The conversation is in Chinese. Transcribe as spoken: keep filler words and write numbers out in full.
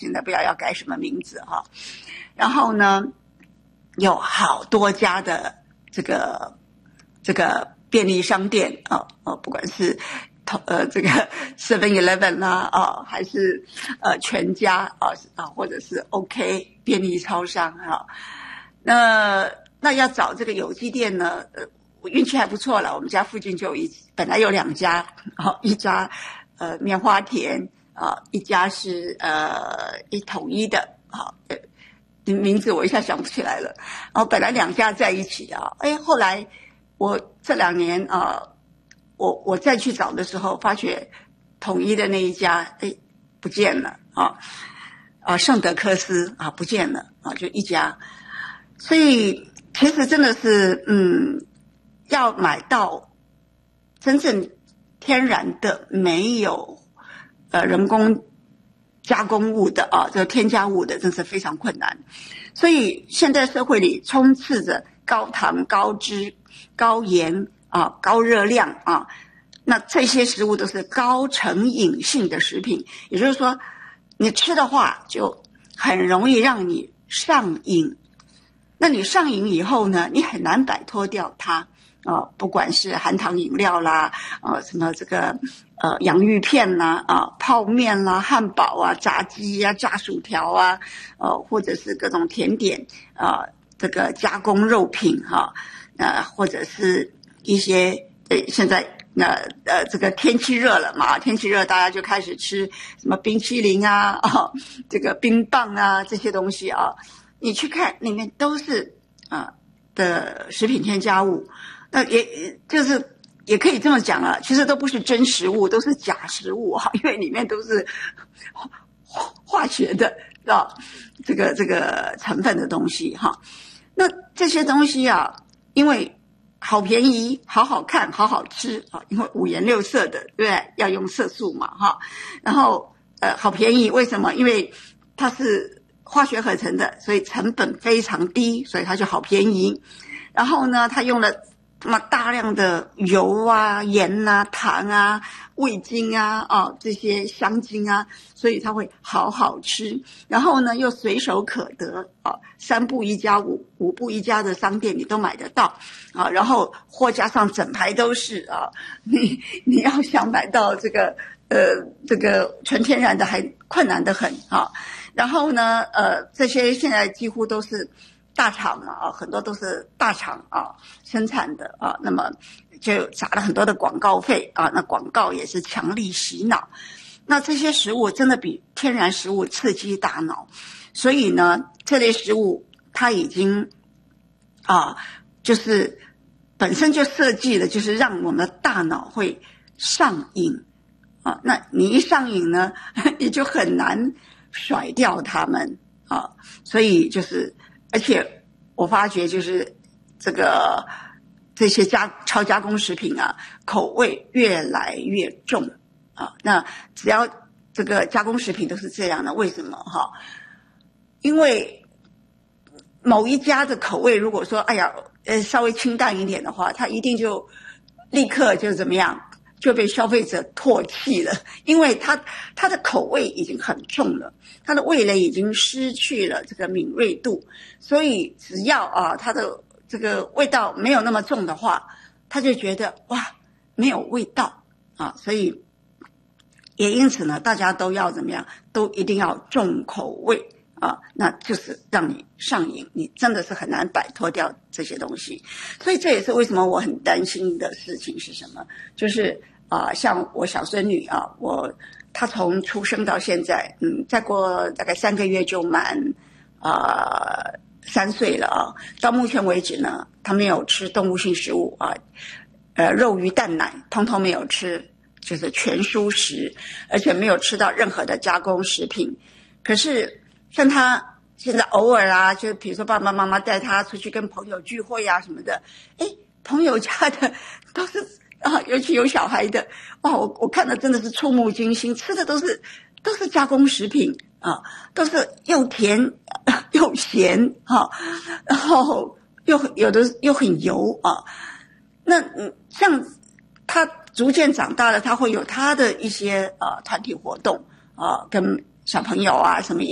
现在不知道要改什么名字哈。然后呢，有好多家的这个这个便利商店啊，呃，不管是呃这个 seven eleven 啦啊，还是呃全家啊啊，或者是 OK 便利超商啊，那那要找这个有机店呢，呃，我运气还不错了，我们家附近就有一本来有两家，啊，一家呃棉花田啊，一家是呃一统一的啊。名字我一下想不起来了，然后本来两家在一起啊，哎，后来我这两年啊，我我再去找的时候，发觉统一的那一家哎不见了啊，啊圣德科斯啊不见了啊，就一家，所以其实真的是嗯，要买到真正天然的没有呃人工加工物的啊，这个添加物的真是非常困难，所以现在社会里充斥着高糖、高脂、高盐啊、高热量啊，那这些食物都是高成瘾性的食品，也就是说，你吃的话就很容易让你上瘾，那你上瘾以后呢，你很难摆脱掉它。啊，不管是含糖饮料啦，啊，什么这个呃洋芋片啦，啊，泡面啦，汉堡啊，炸鸡啊，炸薯条啊，呃，或者是各种甜点啊，这个加工肉品哈，呃，或者是一些呃，现在呃呃这个天气热了嘛，天气热大家就开始吃什么冰淇淋啊，啊，这个冰棒啊这些东西啊，你去看里面都是啊的食品添加物。那也就是也可以这么讲了，其实都不是真食物，都是假食物哈，因为里面都是化学的啊，这个这个成分的东西哈。那这些东西啊，因为好便宜、好好看、好好吃啊，因为五颜六色的，对不对？要用色素嘛哈。然后呃，好便宜，为什么？因为它是化学合成的，所以成本非常低，所以它就好便宜。然后呢，它用了那么大量的油啊、盐啊、糖啊、味精啊、啊这些香精啊，所以它会好好吃。然后呢，又随手可得啊，三步一家、五五步一家的商店你都买得到啊。然后货架上整排都是啊，你你要想买到这个呃这个纯天然的还困难得很啊。然后呢，呃，这些现在几乎都是大厂嘛啊，很多都是大厂啊生产的啊，那么就砸了很多的广告费啊，那广告也是强力洗脑。那这些食物真的比天然食物刺激大脑，所以呢，这类食物它已经啊，就是本身就设计了，就是让我们的大脑会上瘾啊。那你一上瘾呢，你就很难甩掉它们啊，所以就是。而且我发觉就是这个这些加超加工食品啊，口味越来越重啊。那只要这个加工食品都是这样的，为什么哈？因为某一家的口味如果说哎呀呃稍微清淡一点的话，它一定就立刻就怎么样就被消费者唾弃了，因为它它的口味已经很重了，它的味蕾已经失去了这个敏锐度，所以只要啊它的这个味道没有那么重的话，他就觉得哇没有味道啊，所以也因此呢，大家都要怎么样，都一定要重口味啊，那就是让你上瘾，你真的是很难摆脱掉这些东西。所以这也是为什么我很担心的事情是什么，就是啊、呃，像我小孙女啊，我她从出生到现在，嗯，再过大概三个月就满啊、呃、三岁了啊。到目前为止呢，她没有吃动物性食物啊，呃，肉鱼蛋奶通通没有吃，就是全蔬食，而且没有吃到任何的加工食品。可是像她现在偶尔啊，就比如说爸爸妈妈带她出去跟朋友聚会啊什么的，哎，朋友家的都是。啊，尤其有小孩的，哇，我我看的真的是触目惊心，吃的都是都是加工食品啊，都是又甜又咸哈、啊，然后又有的又很油啊。那嗯，像他逐渐长大了，他会有他的一些呃团体活动啊，跟小朋友啊什么。